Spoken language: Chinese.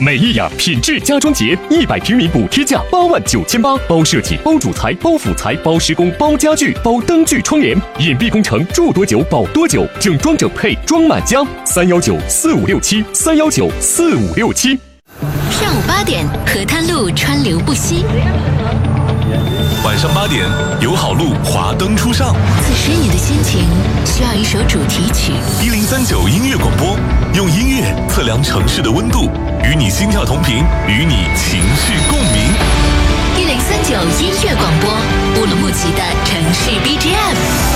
美意雅品质家装节100平米补贴价89800，包设计、包主材、包辅材、包施工、包家具、包灯具窗帘，隐蔽工程，住多久保多久，整装整配装满家。3194567，3194567。 上午8点，河滩路川流不息。 晚上8点，友好路华灯初上。 此时你的心情需要一首主题曲。 1039音乐广播，用音乐测量城市的温度，与你心跳同频，与你情绪共鸣。 1039音乐广播，乌鲁木齐的城市 BGM。